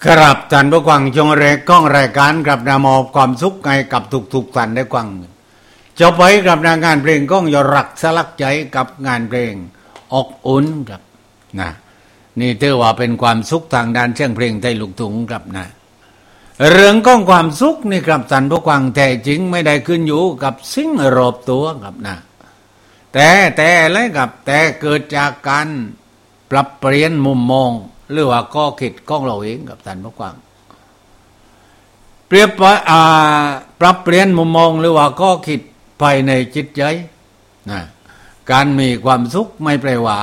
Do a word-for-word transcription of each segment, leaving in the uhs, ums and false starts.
ครับท่านผู้ฟังจงเรกก้องรายการกับนามอบความสุขให้กับทุกๆท่านได้ฟังจะไปกับงานเพลงก้องยอรักสลักใจกับงานเพลงอกอุ่นครับนะนี่ถือว่าเป็นความสุขทางด้านเสียงเพลงไทยลูกทุ่งครับนะเรื่องก้องความสุขนี่ครับท่านผู้ฟังแท้จริงไม่ได้ขึ้นอยู่กับสิ่งรอบตัวครับนะแต่แต่อะไรครับแต่เกิดจากการปรับเปลี่ยนมุมมองหรือว่าข้อคิดของเราเองกับท่านผู้ฟังเปรียบอ่าปรับเปลี่ยนมุมมองหรือว่าข้อคิดภายในจิตใจนะการมีความสุขไม่แปลว่า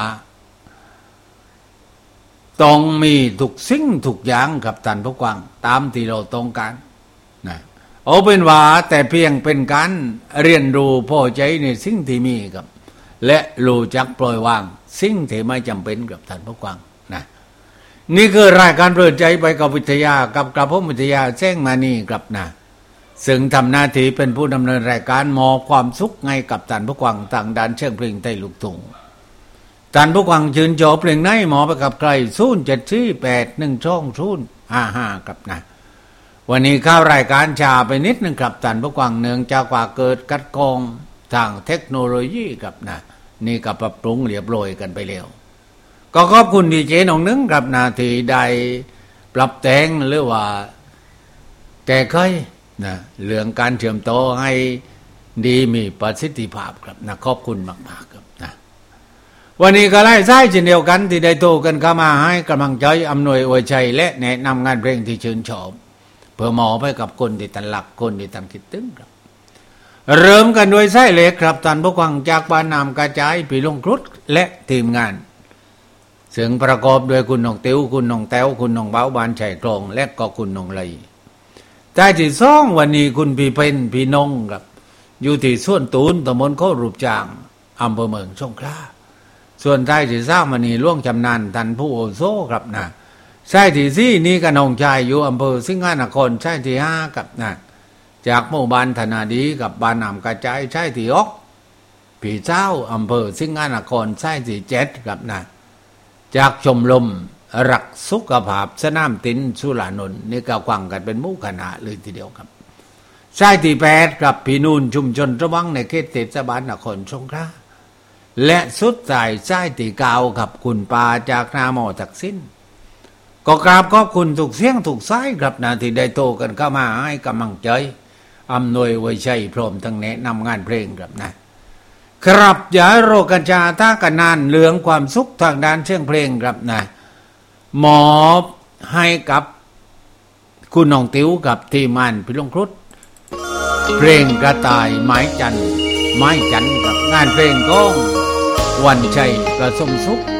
ต้องมีทุกสิ่งทุกอย่างกับท่านผู้ฟังตามที่เราต้องการนะเอาเป็นว่าแต่เพียงเป็นการเรียนรู้พอใจในสิ่งที่มีครับและรู้จักปล่อยวางสิ่งที่ไม่จำเป็นกับท่านผู้ฟังนะนี่คือรายการเปิดใจไปกับวิทยากับกระผมวิทยาแจ้งมานี่ครับนะซึ่งทำหน้าที่เป็นผู้ดำเนินรายการมอบความสุขให้กับท่านผู้ฟังทางด้านเชิงเพลงไทยลูกทุ่งท่านผู้ฟังชื่นชอบเพลงไหนหมอไปกับใครศูนย์เจ็ดสี่แปดหนึ่งช่องศูนย์ห้าห้าครับนะวันนี้เข้ารายการชาไปนิดนึงครับท่านผู้ฟังเนื่องจากว่าเกิดกัดกองทางเทคโนโลยีครับนะนี่ก็ปรับปรุงเรียบร้อยกันไปแล้วก็ขอบคุณดีเจน้องนึงครับนาทีได้ปรับแต่งหรือว่าแก้ไขนะเรื่องการเชื่อมต่อให้ดีมีประสิทธิภาพครับนะขอบคุณมากๆครับนะวันนี้ก็ไล่ไส้เช่นเดียวกันที่ได้โตกันเข้ามาให้กำลังใจอำนวยอวยชัยและแนะนำงานเพลงที่ชื่นชอบเพื่อมอบไปกับคนที่ตันหลักคนที่ตันคิดตึงครับเริ่มกันด้วยไส้เล็กครับท่านผู้ฟังจากบ้านนามกระจายปีลงครุฑและทีมงานซึ่งประกอบด้วยคุณน้องติ๋วคุณน้องแต้วคุณน้องเบ้าบานชัยกรองและก็คุณน้องไหลใจที่สองวันนี้คุณพี่เพ็ญพี่นงครับอยู่ที่ส่วนตูนตำบลโครูปจางอำเภอเมืองสงขลาส่วนใจที่สามวันนี้ล่วงชำนาญท่านผู้โอโซครับนะใช่ที่สี่นี่กับน้องชายอยู่อำเภอสิงห์นครใช่ที่ห้ากับนะจากหมู่บ้านธนาดีกับบ้านนามกระจายใช่ที่อกพี่เจ้าอำเภอสิงห์นครใช่ที่เจ็ดกับนะจากชมรมรักสุขภาพสนามตินสุรานนท์นี่ก็กว้างกันเป็นหมู่คณะเลยทีเดียวครับใช่ที่แปดกับพี่นูนชุมชนระวังในเขตเทศบาลนครสงขลาและสุดท้ายใช่ที่เก้ากับคุณปาจากนาหมอทักษิณก็กราบขอบคุณทุกเสียงทุกสายครับนะที่ได้โตกันเข้ามาให้กำลังใจอำนวยไว้ชัยพร้อมทั้งแนะนำงานเพลงครับนะครับอย่าโรกันจาท่ากันนานเรื่องความสุขทางด้านเสียงเพลงครับนะมอบให้กับคุณน้องติ๋วกับทีมงานพิลงครุฑเพลงกระต่ายไม้จันไม้จันกับงานเพลงก้องวันชัยประสมสุข